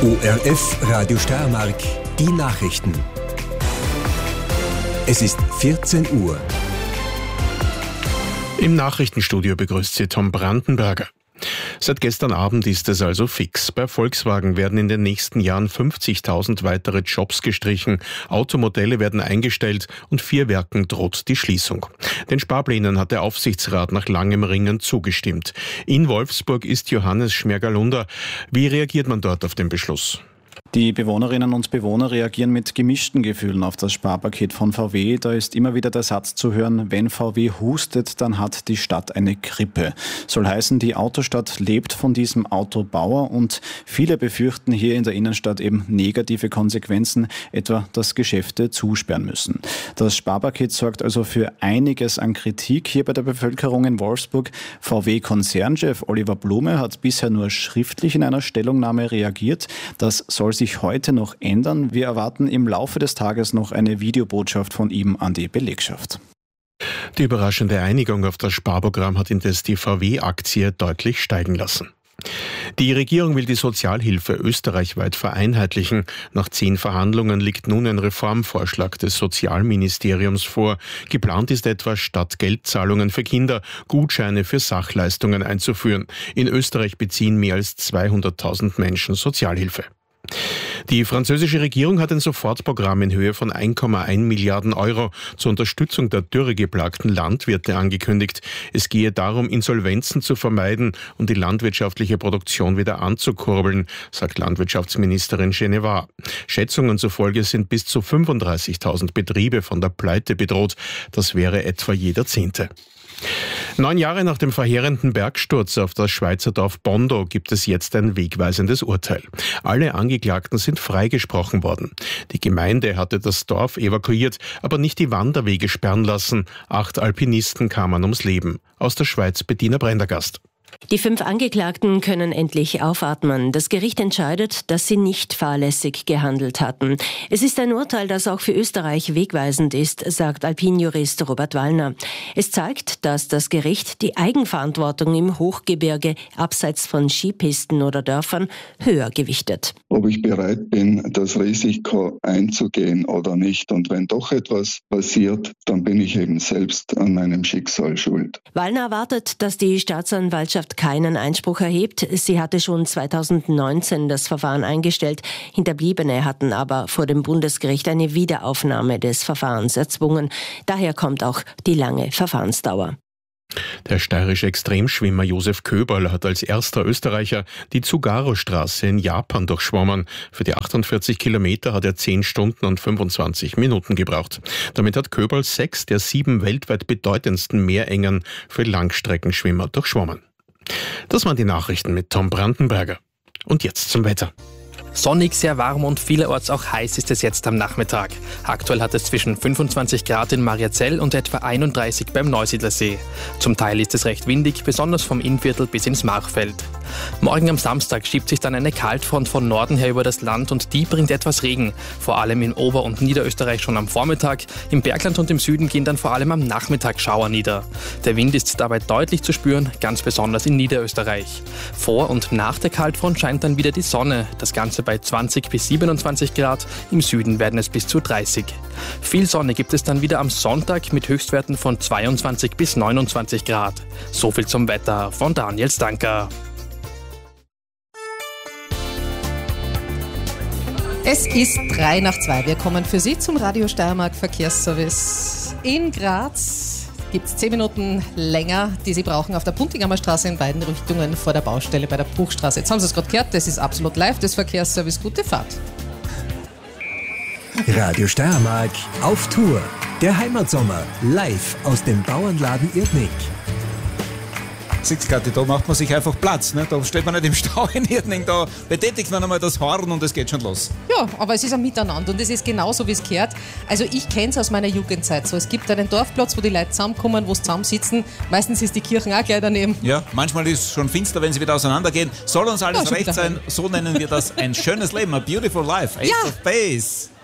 ORF Radio Steiermark, die Nachrichten. Es ist 14 Uhr. Im Nachrichtenstudio begrüßt Sie Tom Brandenberger. Seit gestern Abend ist es also fix. Bei Volkswagen werden in den nächsten Jahren 50.000 weitere Jobs gestrichen, Automodelle werden eingestellt und 4 Werken droht die Schließung. Den Sparplänen hat der Aufsichtsrat nach langem Ringen zugestimmt. In Wolfsburg ist Johannes Schmergalunder. Wie reagiert man dort auf den Beschluss? Die Bewohnerinnen und Bewohner reagieren mit gemischten Gefühlen auf das Sparpaket von VW. Da ist immer wieder der Satz zu hören, wenn VW hustet, dann hat die Stadt eine Grippe. Soll heißen, die Autostadt lebt von diesem Autobauer und viele befürchten hier in der Innenstadt eben negative Konsequenzen, etwa dass Geschäfte zusperren müssen. Das Sparpaket sorgt also für einiges an Kritik hier bei der Bevölkerung in Wolfsburg. VW-Konzernchef Oliver Blume hat bisher nur schriftlich in einer Stellungnahme reagiert. Das soll sich heute noch ändern. Wir erwarten im Laufe des Tages noch eine Videobotschaft von ihm an die Belegschaft. Die überraschende Einigung auf das Sparprogramm hat indes die VW-Aktie deutlich steigen lassen. Die Regierung will die Sozialhilfe österreichweit vereinheitlichen. Nach 10 Verhandlungen liegt nun ein Reformvorschlag des Sozialministeriums vor. Geplant ist etwa, statt Geldzahlungen für Kinder Gutscheine für Sachleistungen einzuführen. In Österreich beziehen mehr als 200.000 Menschen Sozialhilfe. Die französische Regierung hat ein Sofortprogramm in Höhe von 1,1 Milliarden Euro zur Unterstützung der dürregeplagten Landwirte angekündigt. Es gehe darum, Insolvenzen zu vermeiden und die landwirtschaftliche Produktion wieder anzukurbeln, sagt Landwirtschaftsministerin Genevard. Schätzungen zufolge sind bis zu 35.000 Betriebe von der Pleite bedroht. Das wäre etwa jeder 10. 9 Jahre nach dem verheerenden Bergsturz auf das Schweizer Dorf Bondo gibt es jetzt ein wegweisendes Urteil. Alle Angeklagten sind freigesprochen worden. Die Gemeinde hatte das Dorf evakuiert, aber nicht die Wanderwege sperren lassen. 8 Alpinisten kamen ums Leben. Aus der Schweiz Bettina Brendergast. Die 5 Angeklagten können endlich aufatmen. Das Gericht entscheidet, dass sie nicht fahrlässig gehandelt hatten. Es ist ein Urteil, das auch für Österreich wegweisend ist, sagt Alpinjurist Robert Wallner. Es zeigt, dass das Gericht die Eigenverantwortung im Hochgebirge abseits von Skipisten oder Dörfern höher gewichtet. Ob ich bereit bin, das Risiko einzugehen oder nicht. Und wenn doch etwas passiert, dann bin ich eben selbst an meinem Schicksal schuld. Wallner erwartet, dass die Staatsanwaltschaft keinen Einspruch erhebt. Sie hatte schon 2019 das Verfahren eingestellt. Hinterbliebene hatten aber vor dem Bundesgericht eine Wiederaufnahme des Verfahrens erzwungen. Daher kommt auch die lange Verfahrensdauer. Der steirische Extremschwimmer Josef Köberl hat als erster Österreicher die Tsugaru-Straße in Japan durchschwommen. Für die 48 Kilometer hat er 10 Stunden und 25 Minuten gebraucht. Damit hat Köberl 6 der 7 weltweit bedeutendsten Meerengen für Langstreckenschwimmer durchschwommen. Das waren die Nachrichten mit Tom Brandenberger. Und jetzt zum Wetter. Sonnig, sehr warm und vielerorts auch heiß ist es jetzt am Nachmittag. Aktuell hat es zwischen 25 Grad in Mariazell und etwa 31 beim Neusiedlersee. Zum Teil ist es recht windig, besonders vom Innviertel bis ins Machfeld. Morgen am Samstag schiebt sich dann eine Kaltfront von Norden her über das Land und die bringt etwas Regen. Vor allem in Ober- und Niederösterreich schon am Vormittag. Im Bergland und im Süden gehen dann vor allem am Nachmittag Schauer nieder. Der Wind ist dabei deutlich zu spüren, ganz besonders in Niederösterreich. Vor und nach der Kaltfront scheint dann wieder die Sonne. Das Ganze bei 20 bis 27 Grad, im Süden werden es bis zu 30. Viel Sonne gibt es dann wieder am Sonntag mit Höchstwerten von 22 bis 29 Grad. So viel zum Wetter von Daniel Stanker. Es ist 3:03. Wir kommen für Sie zum Radio Steiermark Verkehrsservice. In Graz gibt es 10 Minuten länger, die Sie brauchen auf der Puntigammer Straße in beiden Richtungen vor der Baustelle bei der Bruchstraße. Jetzt haben Sie es gerade gehört, das ist absolut live, das Verkehrsservice. Gute Fahrt. Radio Steiermark auf Tour. Der Heimatsommer live aus dem Bauernladen Irdnik. Siehst du, da macht man sich einfach Platz. Ne? Da steht man nicht im Stau in Irdning, da betätigt man einmal das Horn und es geht schon los. Ja, aber es ist ein Miteinander und es ist genauso, wie es gehört. Also ich kenne es aus meiner Jugendzeit so. Es gibt einen Dorfplatz, wo die Leute zusammenkommen, wo sie zusammensitzen. Meistens ist die Kirche auch gleich daneben. Ja, manchmal ist es schon finster, wenn sie wieder auseinandergehen. Soll uns alles recht sein, so nennen wir das ein schönes Leben, a beautiful life, Ace of Base.